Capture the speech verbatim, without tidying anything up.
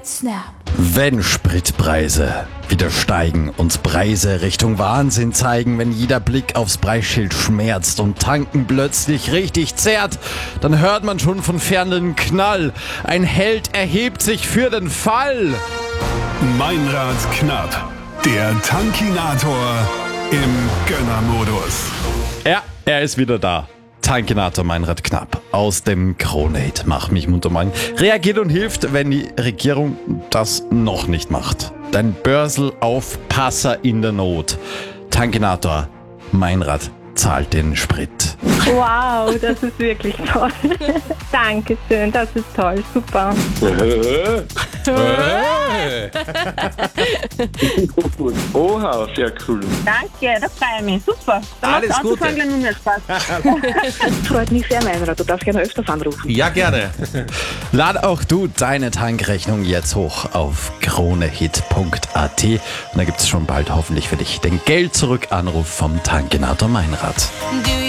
Snap. Wenn Spritpreise wieder steigen, uns Preise Richtung Wahnsinn zeigen, wenn jeder Blick aufs Preisschild schmerzt und Tanken plötzlich richtig zerrt, dann hört man schon von fern den Knall. Ein Held erhebt sich für den Fall. Meinrad knapp, der Tankinator im Gönnermodus. Ja, er ist wieder da. Tankinator Meinrad Knapp aus dem Krone-Hit Mach mich munter morgen reagiert und hilft, wenn die Regierung das noch nicht macht. Dein Börsel-Aufpasser in der Not. Tankinator Meinrad zahlt den Sprit. Wow, das ist wirklich toll. Dankeschön, das ist toll, super. Oha, sehr cool. Danke, das freut mich, super. Dann Alles macht Gute. Autofahren gleich noch mehr Spaß. Freut mich sehr, Meinrad. Du darfst gerne öfters anrufen. Ja, gerne. Lad auch du deine Tankrechnung jetzt hoch auf kronehit punkt a t und da gibt es schon bald hoffentlich für dich den Geld-Zurück-Anruf vom Tankinator Meinrad.